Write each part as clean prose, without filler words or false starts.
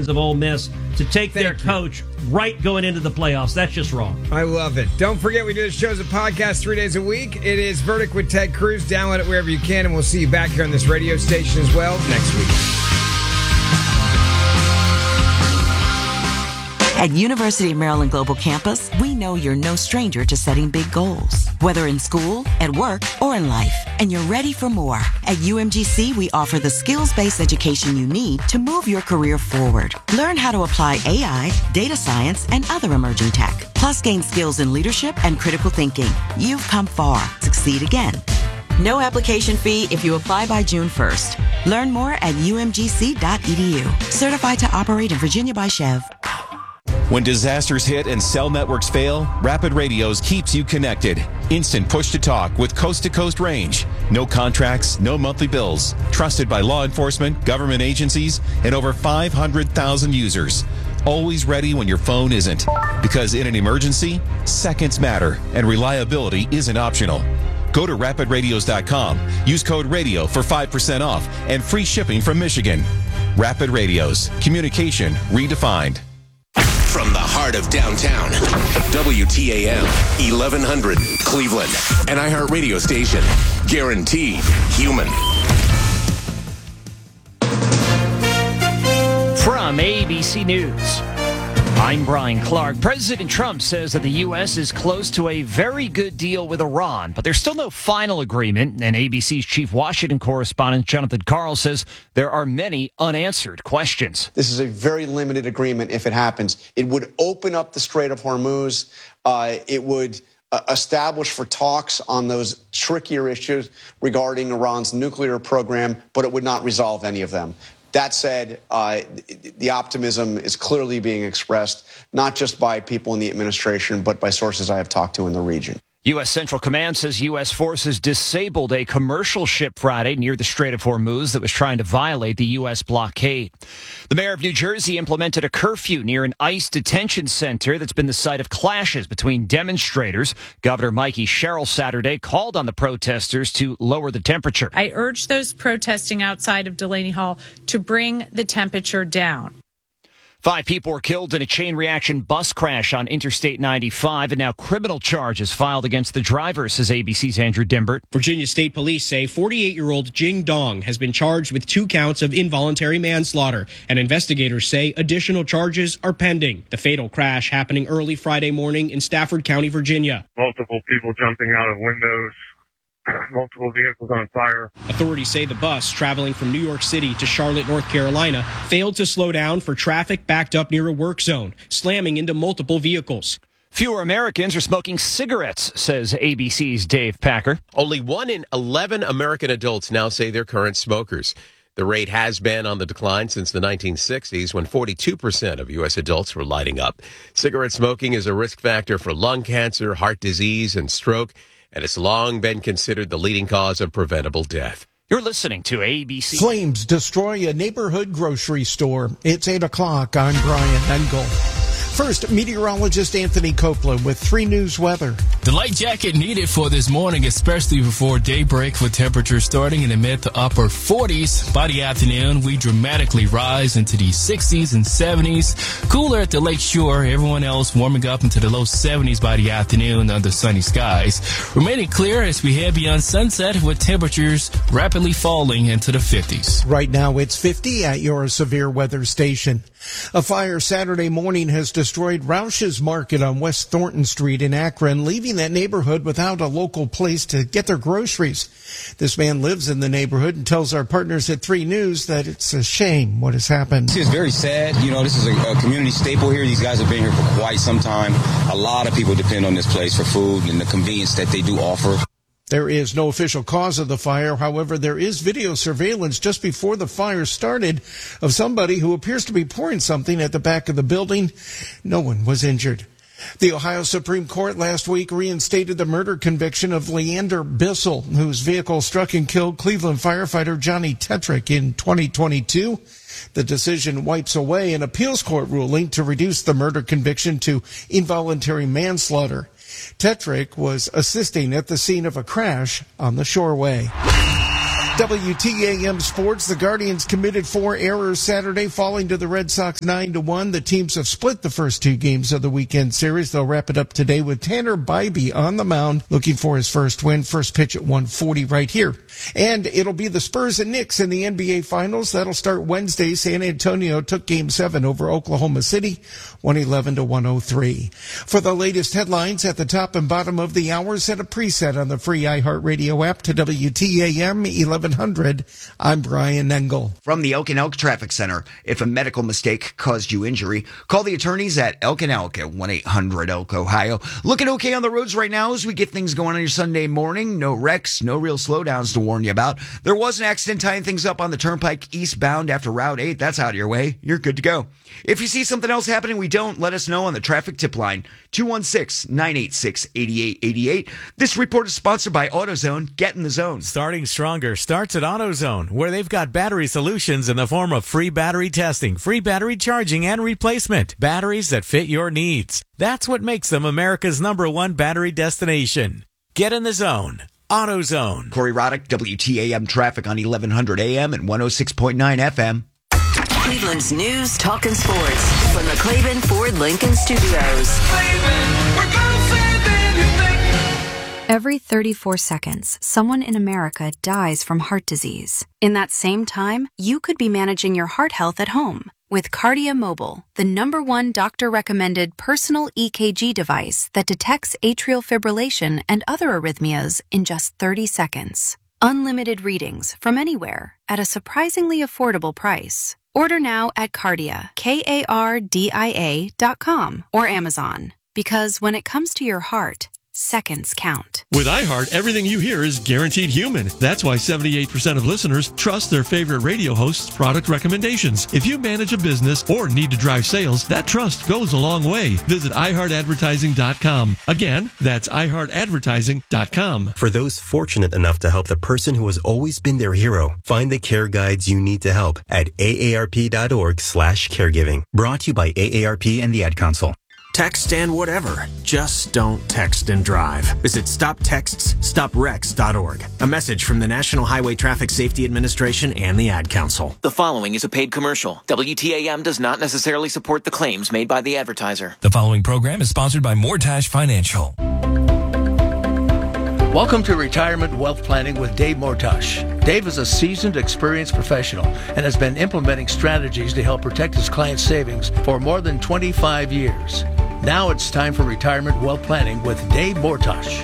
fans of Ole Miss to take their coach right going into the playoffs. That's just wrong. I love it. Don't forget, we do the show as a podcast 3 days a week. It is Verdict with Ted Cruz. Download it wherever you can, and we'll see you back here on this radio station as well next week. At University of Maryland Global Campus, we know you're no stranger to setting big goals, whether in school, at work, or in life, and you're ready for more. At UMGC, we offer the skills-based education you need to move your career forward. Learn how to apply AI, data science, and other emerging tech, plus gain skills in leadership and critical thinking. You've come far. Succeed again. No application fee if you apply by June 1st. Learn more at umgc.edu. Certified to operate in Virginia by Chev. When disasters hit and cell networks fail, Rapid Radios keeps you connected. Instant push-to-talk with coast-to-coast range. No contracts, no monthly bills. Trusted by law enforcement, government agencies, and over 500,000 users. Always ready when your phone isn't. Because in an emergency, seconds matter, and reliability isn't optional. Go to rapidradios.com. Use code RADIO for 5% off and free shipping from Michigan. Rapid Radios. Communication redefined. From the heart of downtown, WTAM, 1100, Cleveland. An iHeartRadio station. Guaranteed human. From ABC News, I'm Brian Clark. President Trump says that the U.S. is close to a very good deal with Iran, but there's still no final agreement. And ABC's chief Washington correspondent Jonathan Karl says there are many unanswered questions. This is a very limited agreement if it happens. It would open up the Strait of Hormuz. It would establish for talks on those trickier issues regarding Iran's nuclear program, but it would not resolve any of them. That said, the optimism is clearly being expressed, not just by people in the administration, but by sources I have talked to in the region. U.S. Central Command says U.S. forces disabled a commercial ship Friday near the Strait of Hormuz that was trying to violate the U.S. blockade. The mayor of New Jersey implemented a curfew near an ICE detention center that's been the site of clashes between demonstrators. Governor Mikey Sherrill Saturday called on the protesters to lower the temperature. I urge those protesting outside of Delaney Hall to bring the temperature down. 5 people were killed in a chain reaction bus crash on Interstate 95, and now criminal charges filed against the driver, says ABC's Andrew Dimbert. Virginia State Police say 48-year-old Jing Dong has been charged with 2 counts of involuntary manslaughter, and investigators say additional charges are pending. The fatal crash happening early Friday morning in Stafford County, Virginia. Multiple people jumping out of windows. Multiple vehicles on fire. Authorities say the bus traveling from New York City to Charlotte, North Carolina, failed to slow down for traffic backed up near a work zone, slamming into multiple vehicles. Fewer Americans are smoking cigarettes, says ABC's Dave Packer. Only 1 in 11 American adults now say they're current smokers. The rate has been on the decline since the 1960s, when 42% of U.S. adults were lighting up. Cigarette smoking is a risk factor for lung cancer, heart disease, and stroke, and it's long been considered the leading cause of preventable death. You're listening to ABC. Flames destroy a neighborhood grocery store. It's 8 o'clock. I'm Brian Engel. First, meteorologist Anthony Copeland with 3 News weather. The light jacket needed for this morning, especially before daybreak, with temperatures starting in the mid to upper 40s. By the afternoon, we dramatically rise into the 60s and 70s. Cooler at the lake shore. Everyone else warming up into the low 70s by the afternoon under sunny skies. Remaining clear as we head beyond sunset, with temperatures rapidly falling into the 50s. Right now, it's 50 at your severe weather station. A fire Saturday morning has destroyed Roush's Market on West Thornton Street in Akron, leaving that neighborhood without a local place to get their groceries. This man lives in the neighborhood and tells our partners at 3 News that it's a shame what has happened. It's very sad. You know, this is a community staple here. These guys have been here for quite some time. A lot of people depend on this place for food and the convenience that they do offer. There is no official cause of the fire. However, there is video surveillance just before the fire started of somebody who appears to be pouring something at the back of the building. No one was injured. The Ohio Supreme Court last week reinstated the murder conviction of Leander Bissell, whose vehicle struck and killed Cleveland firefighter Johnny Tetrick in 2022. The decision wipes away an appeals court ruling to reduce the murder conviction to involuntary manslaughter. Tetrick was assisting at the scene of a crash on the Shoreway. WTAM Sports, the Guardians committed 4 errors Saturday, falling to the Red Sox 9-1. The teams have split the first 2 games of the weekend series. They'll wrap it up today with Tanner Bybee on the mound, looking for his first win. First pitch at 1:40 right here. And it'll be the Spurs and Knicks in the NBA Finals. That'll start Wednesday. San Antonio took Game 7 over Oklahoma City, 111-103. For the latest headlines at the top and bottom of the hour, set a preset on the free iHeartRadio app to WTAM 1100. I'm Brian Engel. From the Elk and Elk Traffic Center, if a medical mistake caused you injury, call the attorneys at Elk and Elk at 1-800-ELK, Ohio. Looking okay on the roads right now as we get things going on your Sunday morning. No wrecks, no real slowdowns to warn you about. There was an accident tying things up on the Turnpike eastbound after Route 8. That's out of your way. You're good to go. If you see something else happening we don't, let us know on the traffic tip line, 216-986-8888. This report is sponsored by AutoZone. Get in the zone. Starting stronger starts at AutoZone, where they've got battery solutions in the form of free battery testing, free battery charging, and replacement. Batteries that fit your needs. That's what makes them America's #1 battery destination. Get in the zone. AutoZone. Corey Roddick, WTAM traffic on 1100 AM and 106.9 FM. Cleveland's news, talk, and sports from the Cleveland Ford Lincoln Studios. Every 34 seconds, someone in America dies from heart disease. In that same time, you could be managing your heart health at home with Cardia Mobile, the #1 doctor-recommended personal EKG device that detects atrial fibrillation and other arrhythmias in just 30 seconds. Unlimited readings from anywhere at a surprisingly affordable price. Order now at Cardia, KARDIA.com or Amazon. Because when it comes to your heart, seconds count. With iHeart, everything you hear is guaranteed human. That's why 78% of listeners trust their favorite radio host's product recommendations. If you manage a business or need to drive sales, that trust goes a long way. Visit iHeartAdvertising.com. Again, that's iHeartAdvertising.com. For those fortunate enough to help the person who has always been their hero, find the care guides you need to help at aarp.org/caregiving. Brought to you by AARP and the Ad Council. Text and whatever. Just don't text and drive. Visit StopTextsStopWrecks.org. A message from the National Highway Traffic Safety Administration and the Ad Council. The following is a paid commercial. WTAM does not necessarily support the claims made by the advertiser. The following program is sponsored by Mortash Financial. Welcome to Retirement Wealth Planning with Dave Mortash. Dave is a seasoned, experienced professional and has been implementing strategies to help protect his clients' savings for more than 25 years. Now it's time for Retirement Wealth Planning with Dave Mortash.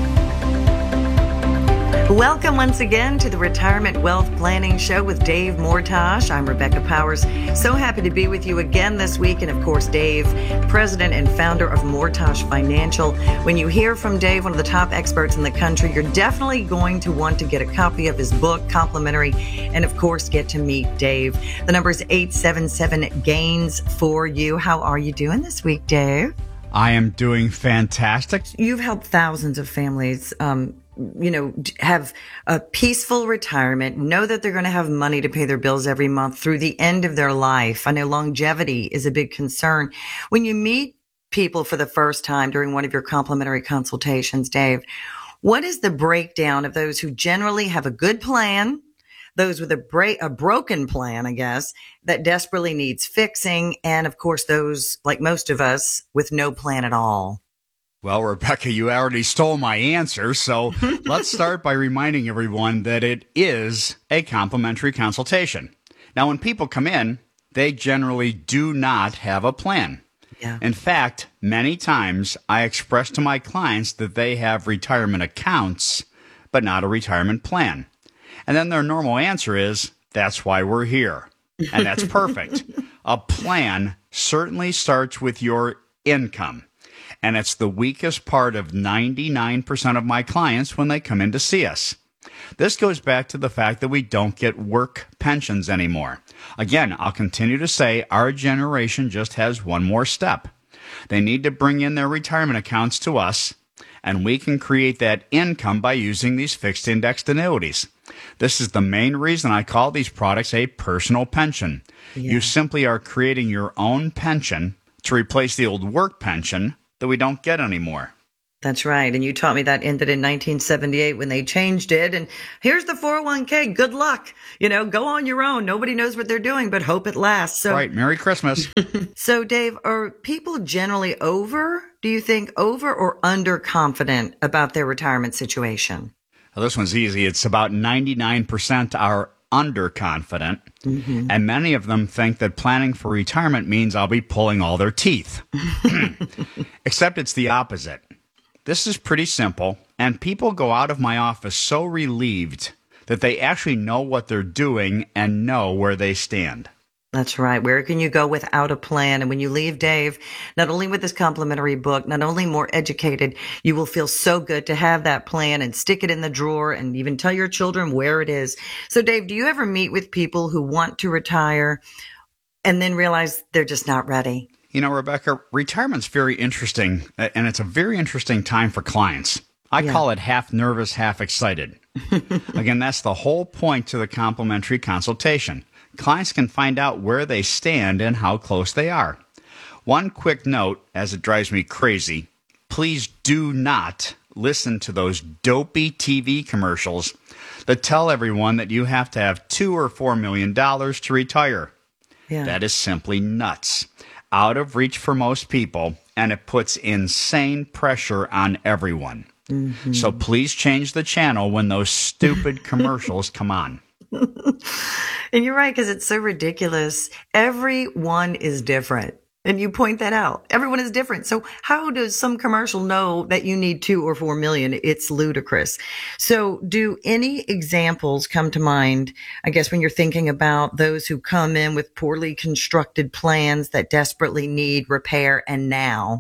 Welcome once again to the Retirement Wealth Planning Show with Dave Mortash. I'm Rebecca Powers. So happy to be with you again this week. And of course, Dave, president and founder of Mortash Financial. When you hear from Dave, one of the top experts in the country, you're definitely going to want to get a copy of his book, complimentary, and of course, get to meet Dave. The number is 877-GAINS-4U. How are you doing this week, Dave? I am doing fantastic. You've helped thousands of families, have a peaceful retirement, know that they're going to have money to pay their bills every month through the end of their life. I know longevity is a big concern. When you meet people for the first time during one of your complimentary consultations, Dave, what is the breakdown of those who generally have a good plan, those with a broken plan, I guess, that desperately needs fixing, and of course those, like most of us, with no plan at all? Well, Rebecca, you already stole my answer, so let's start by reminding everyone that it is a complimentary consultation. Now, when people come in, they generally do not have a plan. Yeah. In fact, many times I express to my clients that they have retirement accounts, but not a retirement plan. And then their normal answer is, that's why we're here. And that's perfect. A plan certainly starts with your income. And it's the weakest part of 99% of my clients when they come in to see us. This goes back to the fact that we don't get work pensions anymore. Again, I'll continue to say our generation just has one more step. They need to bring in their retirement accounts to us, and we can create that income by using these fixed indexed annuities. This is the main reason I call these products a personal pension. Yeah. You simply are creating your own pension to replace the old work pension that we don't get anymore. That's right. And you taught me that ended in 1978 when they changed it. And here's the 401k. Good luck. Go on your own. Nobody knows what they're doing, but hope it lasts. So, right. Merry Christmas. So, Dave, are people generally do you think, over or underconfident about their retirement situation? Well, this one's easy. It's about 99% are underconfident. Mm-hmm. And many of them think that planning for retirement means I'll be pulling all their teeth. Except it's the opposite. This is pretty simple, and people go out of my office so relieved that they actually know what they're doing and know where they stand. That's right. Where can you go without a plan? And when you leave Dave, not only with this complimentary book, not only more educated, you will feel so good to have that plan and stick it in the drawer and even tell your children where it is. So, Dave, do you ever meet with people who want to retire and then realize they're just not ready? Rebecca, retirement's very interesting, and it's a very interesting time for clients. I call it half nervous, half excited. Again, that's the whole point to the complimentary consultation. Clients can find out where they stand and how close they are. One quick note, as it drives me crazy, please do not listen to those dopey TV commercials that tell everyone that you have to have $2 or $4 million to retire. Yeah. That is simply nuts. Out of reach for most people, and it puts insane pressure on everyone. Mm-hmm. So please change the channel when those stupid commercials come on. And you're right, because it's so ridiculous. Everyone is different. And you point that out. Everyone is different. So how does some commercial know that you need 2 or 4 million? It's ludicrous. So do any examples come to mind, I guess, when you're thinking about those who come in with poorly constructed plans that desperately need repair and now?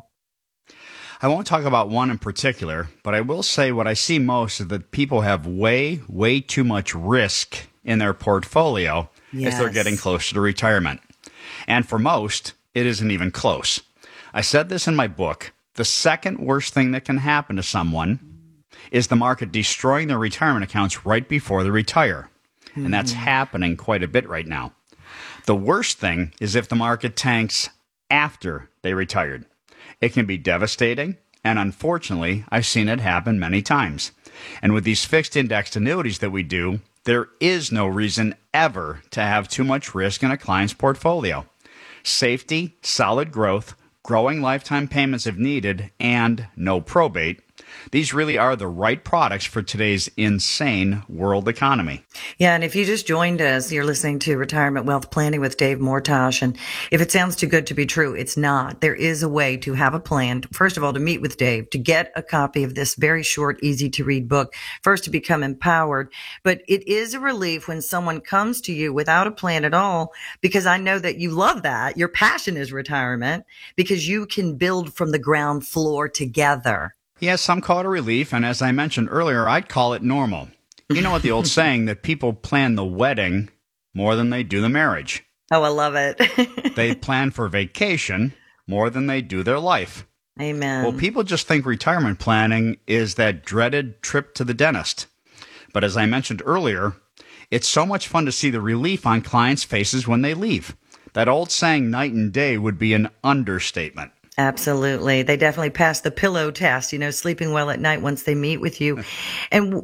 I won't talk about one in particular, but I will say what I see most is that people have way too much risk in their portfolio as they're getting closer to retirement. And for most, it isn't even close. I said this in my book. The second worst thing that can happen to someone is the market destroying their retirement accounts right before they retire. Mm-hmm. And that's happening quite a bit right now. The worst thing is if the market tanks after they retired. It can be devastating, and unfortunately, I've seen it happen many times. And with these fixed indexed annuities that we do, there is no reason ever to have too much risk in a client's portfolio. Safety, solid growth, growing lifetime payments if needed, and no probate. These really are the right products for today's insane world economy. Yeah, and if you just joined us, you're listening to Retirement Wealth Planning with Dave Mortosh. And if it sounds too good to be true, it's not. There is a way to have a plan. First of all, to meet with Dave, to get a copy of this very short, easy to read book. First, to become empowered. But it is a relief when someone comes to you without a plan at all, because I know that you love that. Your passion is retirement, because you can build from the ground floor together. Yes, some call it a relief, and as I mentioned earlier, I'd call it normal. You know what the old saying that people plan the wedding more than they do the marriage. Oh, I love it. They plan for vacation more than they do their life. Amen. Well, people just think retirement planning is that dreaded trip to the dentist. But as I mentioned earlier, it's so much fun to see the relief on clients' faces when they leave. That old saying, night and day, would be an understatement. Absolutely. They definitely pass the pillow test, sleeping well at night once they meet with you. And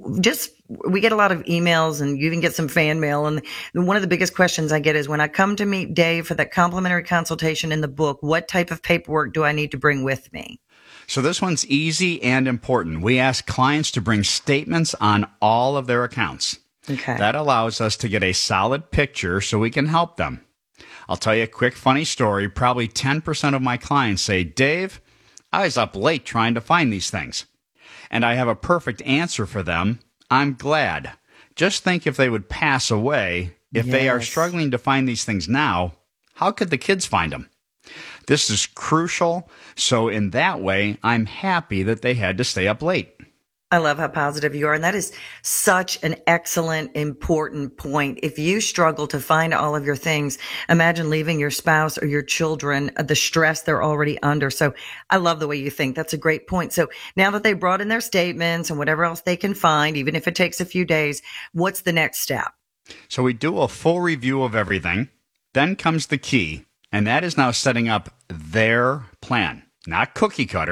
we get a lot of emails, and you even get some fan mail. And one of the biggest questions I get is, when I come to meet Dave for that complimentary consultation in the book, what type of paperwork do I need to bring with me? So this one's easy and important. We ask clients to bring statements on all of their accounts. Okay. That allows us to get a solid picture so we can help them. I'll tell you a quick funny story. Probably 10% of my clients say, Dave, I was up late trying to find these things. And I have a perfect answer for them. I'm glad. Just think if they would pass away, if they are struggling to find these things now, how could the kids find them? This is crucial. So in that way, I'm happy that they had to stay up late. I love how positive you are. And that is such an excellent, important point. If you struggle to find all of your things, imagine leaving your spouse or your children the stress they're already under. So I love the way you think. That's a great point. So now that they brought in their statements and whatever else they can find, even if it takes a few days, what's the next step? So we do a full review of everything. Then comes the key, and that is now setting up their plan. Not cookie cutter,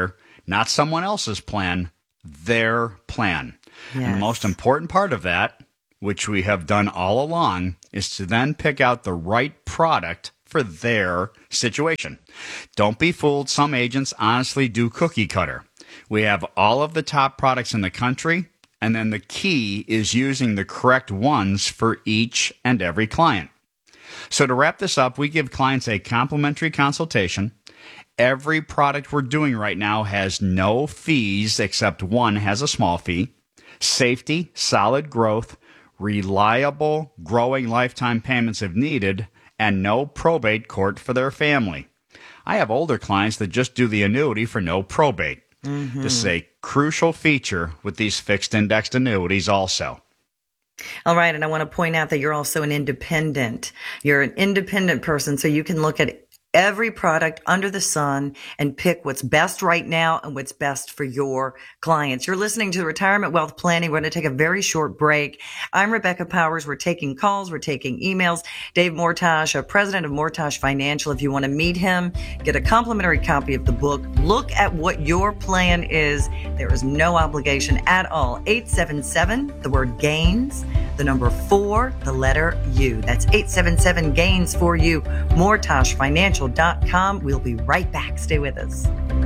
not someone else's plan, their plan. Yes. And the most important part of that, which we have done all along, is to then pick out the right product for their situation. Don't be fooled. Some agents honestly do cookie cutter. We have all of the top products in the country, and then the key is using the correct ones for each and every client. So to wrap this up, we give clients a complimentary consultation. Every product we're doing right now has no fees except one has a small fee. Safety, solid growth, reliable, growing lifetime payments if needed, and no probate court for their family. I have older clients that just do the annuity for no probate. Mm-hmm. This is a crucial feature with these fixed indexed annuities also. All right. And I want to point out that you're also an independent. You're an independent person, so you can look at every product under the sun and pick what's best right now and what's best for your clients. You're listening to Retirement Wealth Planning. We're going to take a very short break. I'm Rebecca Powers. We're taking calls. We're taking emails. Dave Mortosh, president of Mortosh Financial. If you want to meet him, get a complimentary copy of the book. Look at what your plan is. There is no obligation at all. 877, the word gains, the number 4, the letter U. That's 877-GAINS-4U, MortoshFinancial.com. We'll be right back. Stay with us.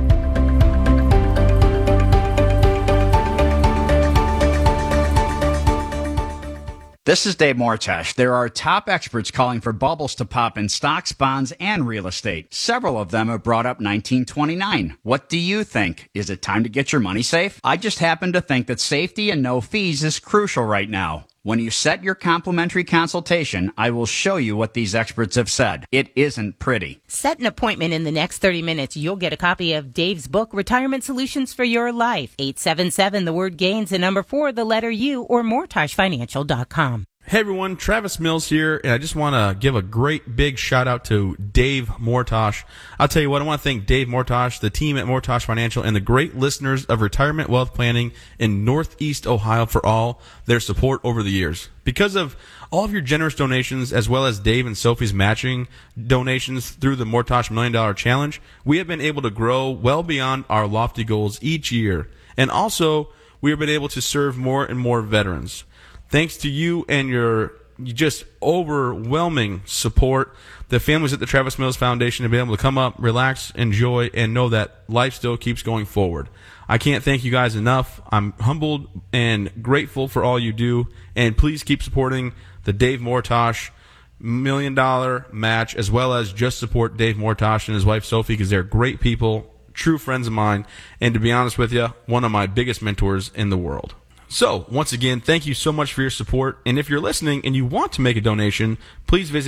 This is Dave Mortosh. There are top experts calling for bubbles to pop in stocks, bonds, and real estate. Several of them have brought up 1929. What do you think? Is it time to get your money safe? I just happen to think that safety and no fees is crucial right now. When you set your complimentary consultation, I will show you what these experts have said. It isn't pretty. Set an appointment in the next 30 minutes. You'll get a copy of Dave's book, Retirement Solutions for Your Life. 877, the word gains, the number 4, the letter U, or MortoshFinancial.com. Hey everyone, Travis Mills here, and I just want to give a great big shout out to Dave Mortosh. I'll tell you what, I want to thank Dave Mortosh, the team at Mortosh Financial, and the great listeners of Retirement Wealth Planning in Northeast Ohio for all their support over the years. Because of all of your generous donations, as well as Dave and Sophie's matching donations through the Mortosh $1 Million Challenge, we have been able to grow well beyond our lofty goals each year. And also, we have been able to serve more and more veterans. Thanks to you and your just overwhelming support, the families at the Travis Mills Foundation have been able to come up, relax, enjoy, and know that life still keeps going forward. I can't thank you guys enough. I'm humbled and grateful for all you do, and please keep supporting the Dave Mortosh $1 Million match, as well as just support Dave Mortosh and his wife Sophie, because they're great people, true friends of mine, and to be honest with you, one of my biggest mentors in the world. So, once again, thank you so much for your support. And if you're listening and you want to make a donation, please visit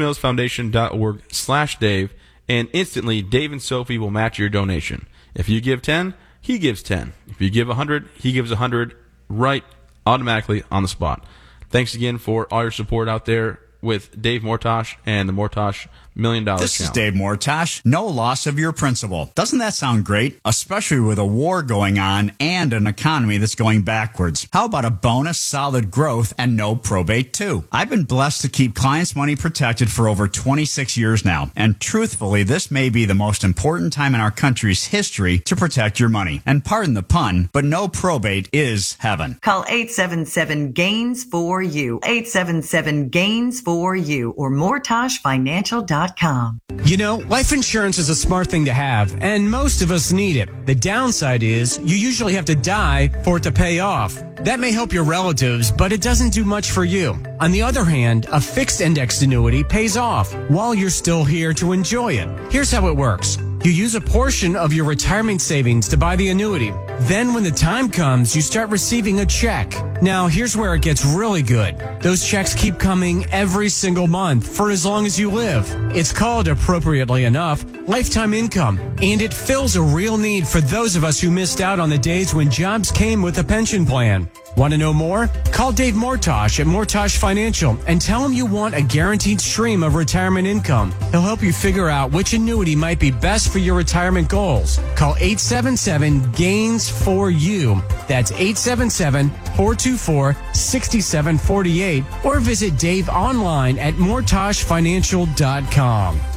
TravisMillsFoundation.org/Dave, and instantly Dave and Sophie will match your donation. If you give 10, he gives 10. If you give 100, he gives 100, right automatically on the spot. Thanks again for all your support out there with Dave Mortosh and the Mortosh $1 Million Challenge. This is Dave Mortosh. No loss of your principal. Doesn't that sound great? Especially with a war going on and an economy that's going backwards. How about a bonus, solid growth, and no probate too? I've been blessed to keep clients' money protected for over 26 years now. And truthfully, this may be the most important time in our country's history to protect your money. And pardon the pun, but no probate is heaven. Call 877-GAINS-4U. 877-GAINS-4U or MortoshFinancial.com. You know, life insurance is a smart thing to have, and most of us need it. The downside is you usually have to die for it to pay off. That may help your relatives, but it doesn't do much for you. On the other hand, a fixed indexed annuity pays off while you're still here to enjoy it. Here's how it works. You use a portion of your retirement savings to buy the annuity. Then when the time comes, you start receiving a check. Now, here's where it gets really good. Those checks keep coming every single month for as long as you live. It's called, appropriately enough, lifetime income, and it fills a real need for those of us who missed out on the days when jobs came with a pension plan. Want to know more? Call Dave Mortosh at Mortosh Financial and tell him you want a guaranteed stream of retirement income. He'll help you figure out which annuity might be best for your retirement goals. Call 877-GAINS-4U. That's 877-424-6748, or visit Dave online at MortoshFinancial.com.